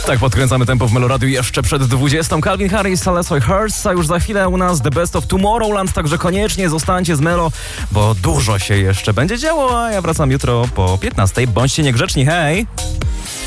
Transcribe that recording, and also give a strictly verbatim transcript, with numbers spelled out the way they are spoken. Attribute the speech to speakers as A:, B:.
A: Tak, podkręcamy tempo w Meloradiu jeszcze przed dwudziestą. Calvin Harris, Alessia Hurst, a już za chwilę u nas The Best of Tomorrowland, także koniecznie zostańcie z Melo, bo dużo się jeszcze będzie działo, a ja wracam jutro po piętnastej. Bądźcie niegrzeczni, hej!